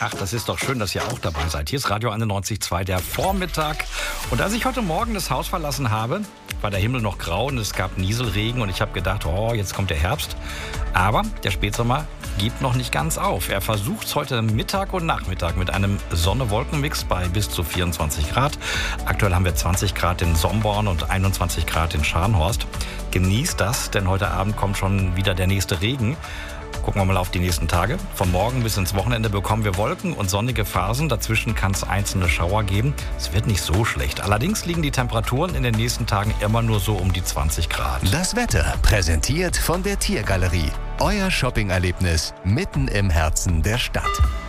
Ach, das ist doch schön, dass ihr auch dabei seid. Hier ist Radio 91.2, der Vormittag. Und als ich heute Morgen das Haus verlassen habe, war der Himmel noch grau und es gab Nieselregen. Und ich habe gedacht, oh, jetzt kommt der Herbst. Aber der Spätsommer gibt noch nicht ganz auf. Er versucht es heute Mittag und Nachmittag mit einem Sonne-Wolken-Mix bei bis zu 24 Grad. Aktuell haben wir 20 Grad in Somborn und 21 Grad in Scharnhorst. Genießt das, denn heute Abend kommt schon wieder der nächste Regen. Gucken wir mal auf die nächsten Tage. Von morgen bis ins Wochenende bekommen wir Wolken und sonnige Phasen. Dazwischen kann es einzelne Schauer geben. Es wird nicht so schlecht. Allerdings liegen die Temperaturen in den nächsten Tagen immer nur so um die 20 Grad. Das Wetter präsentiert von der Tiergalerie. Euer Shoppingerlebnis mitten im Herzen der Stadt.